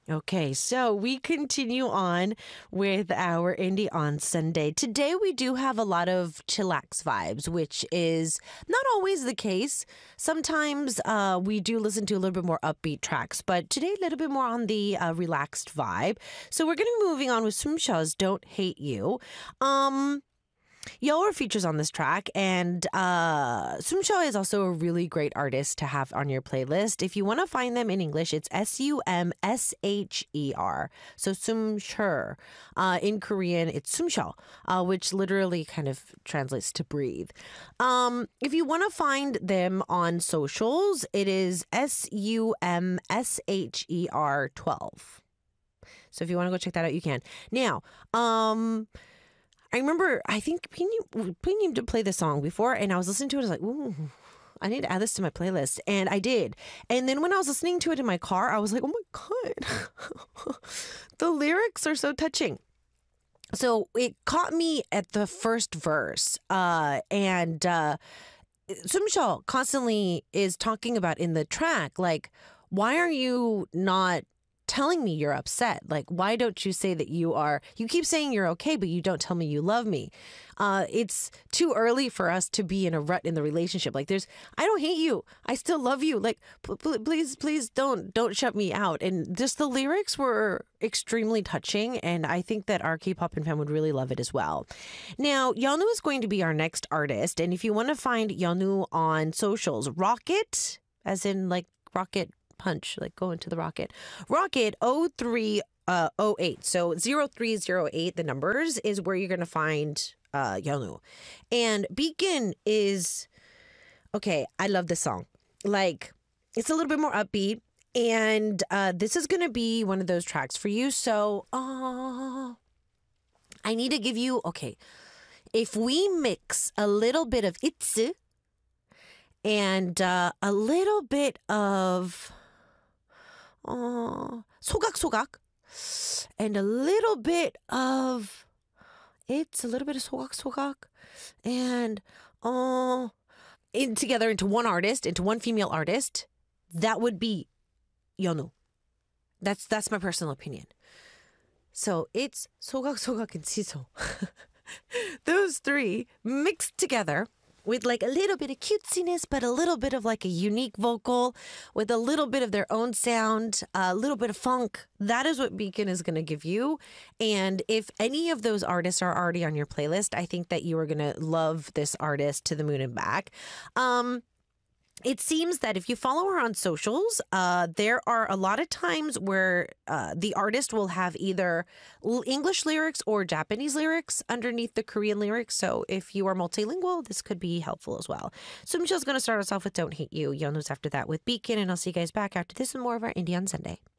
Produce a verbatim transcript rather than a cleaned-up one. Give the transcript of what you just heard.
Okay, so we continue on with our Indie on Sunday. Today we do have a lot of chillax vibes, which is not always the case. Sometimes uh, we do listen to a little bit more upbeat tracks, but today a little bit more on the uh, relaxed vibe. So we're going to be moving on with Sumsha's Don't Hate You. Um... Yeol features on this track, and uh, Sumseo is also a really great artist to have on your playlist. If you want to find them in English, it's S U M S H E R. So Sumsher. Uh, in Korean, it's Sumseo, uh, which literally kind of translates to breathe. Um, if you want to find them on socials, it is S U M S H E R twelve. So if you want to go check that out, you can. Now, um... I remember, I think Pinyin did play this song before, and I was listening to it, I was like, ooh, I need to add this to my playlist. And I did. And then when I was listening to it in my car, I was like, oh my God, the lyrics are so touching. So it caught me at the first verse. Uh, and uh, Sumseo constantly is talking about in the track, like, why are you not telling me you're upset? Like, why don't you say that you are, you keep saying you're okay, but you don't tell me you love me. Uh, it's too early for us to be in a rut in the relationship. Like there's, I don't hate you. I still love you. Like, p- p- please, please don't, don't shut me out. And just the lyrics were extremely touching. And I think that our K-pop and fan would really love it as well. Now, Yeonu is going to be our next artist. And if you want to find Yeonu on socials, Rocket, as in like rocket punch, like go into the rocket. Rocket oh three oh eight. So zero three zero eight, the numbers, is where you're going to find uh, Yeonu. And Beacon is, okay, I love this song. Like, it's a little bit more upbeat. And uh, this is going to be one of those tracks for you. So, uh, I need to give you, okay, if we mix a little bit of itsu and uh, a little bit of 어, 소각소각, and a little bit of, it's a little bit of 소각소각, and uh, in together into one artist, into one female artist, that would be Yeonu. That's that's my personal opinion. So it's 소각소각 and 지소. Those three mixed together with like a little bit of cutesiness, but a little bit of like a unique vocal with a little bit of their own sound, a little bit of funk. That is what Beacon is going to give you. And if any of those artists are already on your playlist, I think that you are going to love this artist to the moon and back. Um, It seems that if you follow her on socials, uh, there are a lot of times where uh, the artist will have either English lyrics or Japanese lyrics underneath the Korean lyrics. So if you are multilingual, this could be helpful as well. So Michelle's going to start us off with Don't Hate You. Yeonu's after that with Beacon. And I'll see you guys back after this and more of our Indie on Sunday.